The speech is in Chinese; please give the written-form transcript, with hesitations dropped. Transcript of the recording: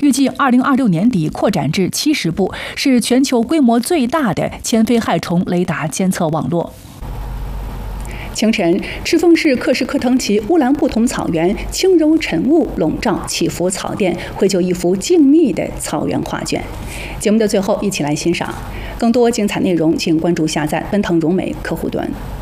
预计2026年底扩展至70部，是全球规模最大的铅飞害虫雷达监测网络。清晨，赤峰市克什克腾旗乌兰布统草原轻柔晨雾笼罩起伏草甸，绘就一幅静谧的草原画卷。节目的最后，一起来欣赏更多精彩内容，请关注下载奔腾融媒客户端。